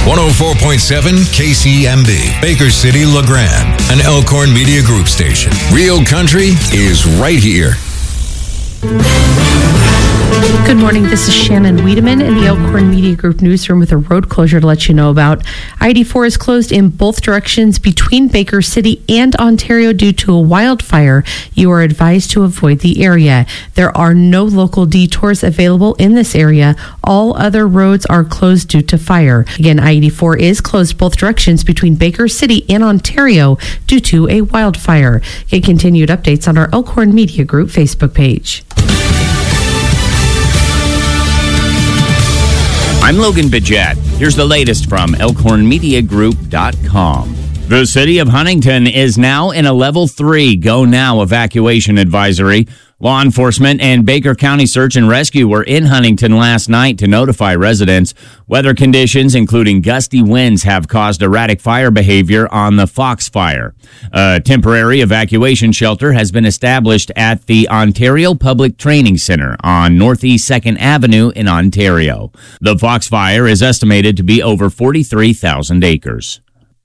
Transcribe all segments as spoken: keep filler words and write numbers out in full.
one oh four point seven K C M B, Baker City, LeGrand, an Elkhorn Media Group station. Real country is right here. Good morning. This is Shannon Wiedemann in the Elkhorn Media Group newsroom with a road closure to let you know about. I eighty-four is closed in both directions between Baker City and Ontario due to a wildfire. You are advised to avoid the area. There are no local detours available in this area. All other roads are closed due to fire. Again, I eighty-four is closed both directions between Baker City and Ontario due to a wildfire. Get continued updates on our Elkhorn Media Group Facebook page. I'm Logan Bidget. Here's the latest from Elkhorn Media Group dot com. The city of Huntington is now in a level three go now evacuation advisory. Law enforcement and Baker County Search and Rescue were in Huntington last night to notify residents. Weather conditions, including gusty winds, have caused erratic fire behavior on the Fox Fire. A temporary evacuation shelter has been established at the Ontario Public Training Center on Northeast second Avenue in Ontario. The Fox Fire is estimated to be over forty-three thousand acres.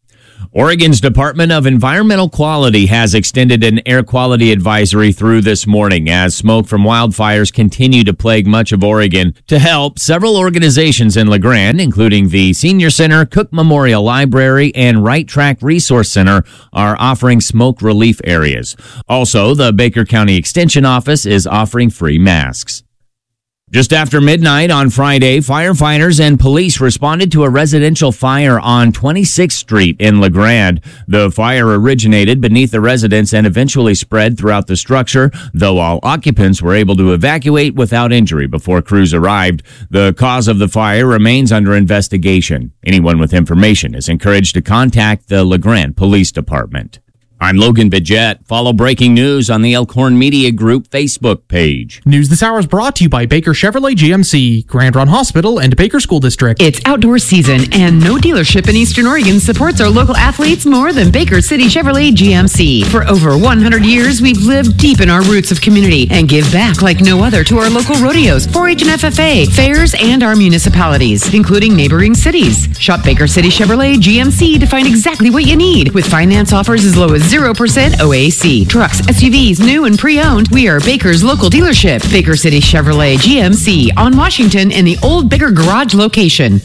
Oregon's Department of Environmental Quality has extended an air quality advisory through this morning as smoke from wildfires continue to plague much of Oregon. To help, several organizations in LeGrand, including the Senior Center, Cook Memorial Library, and Right Track Resource Center, are offering smoke relief areas. Also, the Baker County Extension Office is offering free masks. Just after midnight on Friday, firefighters and police responded to a residential fire on twenty-sixth Street in LeGrand. The fire originated beneath the residence and eventually spread throughout the structure, though all occupants were able to evacuate without injury before crews arrived. The cause of the fire remains under investigation. Anyone with information is encouraged to contact the LeGrand Police Department. I'm Logan Bidget. Follow breaking news on the Elkhorn Media Group Facebook page. News this hour is brought to you by Baker Chevrolet G M C, Grand Run Hospital, and Baker School District. It's outdoor season, and no dealership in Eastern Oregon supports our local athletes more than Baker City Chevrolet G M C. For over one hundred years, we've lived deep in our roots of community and give back like no other to our local rodeos, four H and F F A, fairs, and our municipalities, including neighboring cities. Shop Baker City Chevrolet G M C to find exactly what you need, with finance offers as low as zero percent O A C. Trucks, S U Vs, new and pre-owned. We are Baker's local dealership. Baker City Chevrolet G M C on Washington in the old Baker Garage location.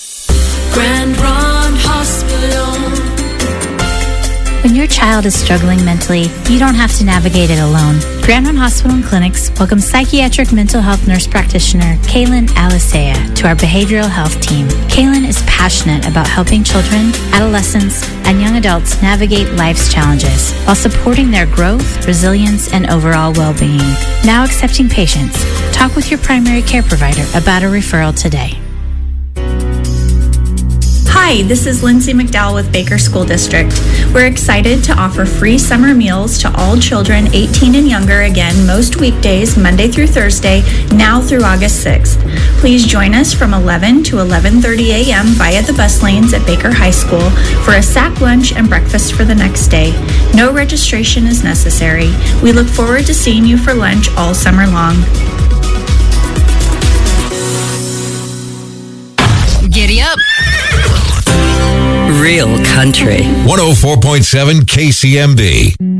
Grand Run Hospital. When your child is struggling mentally, you don't have to navigate it alone. Grand Run Hospital and Clinics welcomes psychiatric mental health nurse practitioner Kaylin Alisea to our behavioral health team. Kaylin is passionate about helping children, adolescents, and young adults navigate life's challenges while supporting their growth, resilience, and overall well-being. Now accepting patients. Talk with your primary care provider about a referral today. Hi, this is Lindsay McDowell with Baker School District. We're excited to offer free summer meals to all children eighteen and younger again most weekdays, Monday through Thursday, now through August sixth. Please join us from eleven to eleven thirty a.m. via the bus lanes at Baker High School for a sack lunch and breakfast for the next day. No registration is necessary. We look forward to seeing you for lunch all summer long. Giddy up. Real country. one oh four point seven K C M B.